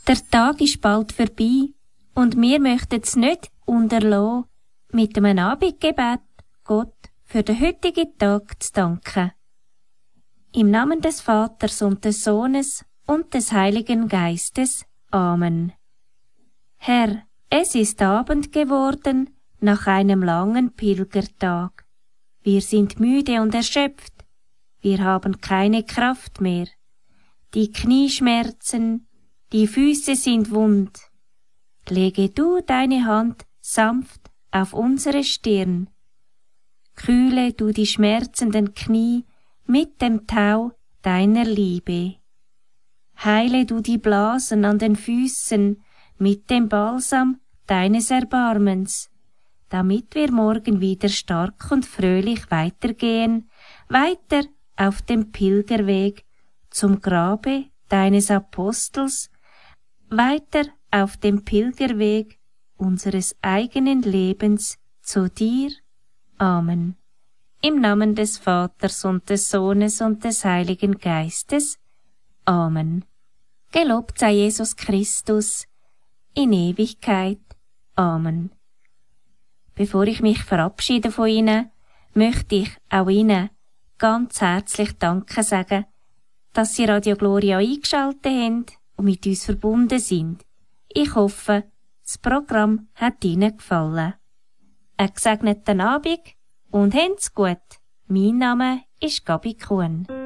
Der Tag ist bald vorbei und wir möchten es nicht unterlassen, mit einem Abendgebet Gott für den heutigen Tag zu danken. Im Namen des Vaters und des Sohnes und des Heiligen Geistes. Amen. Herr, es ist Abend geworden nach einem langen Pilgertag. Wir sind müde und erschöpft. Wir haben keine Kraft mehr. Die Knie schmerzen, die Füße sind wund. Lege du deine Hand sanft auf unsere Stirn. Kühle du die schmerzenden Knie mit dem Tau deiner Liebe. Heile du die Blasen an den Füßen mit dem Balsam deines Erbarmens, damit wir morgen wieder stark und fröhlich weitergehen, weiter auf dem Pilgerweg zum Grabe deines Apostels, weiter auf dem Pilgerweg unseres eigenen Lebens zu dir. Amen. Im Namen des Vaters und des Sohnes und des Heiligen Geistes. Amen. Gelobt sei Jesus Christus in Ewigkeit. Amen. Bevor ich mich verabschiede von Ihnen, möchte ich auch Ihnen ganz herzlich Danke sagen, dass Sie Radio Gloria eingeschaltet haben und mit uns verbunden sind. Ich hoffe, das Programm hat Ihnen gefallen. Einen gesegneten Abend und habt's gut. Mein Name ist Gabi Kuhn.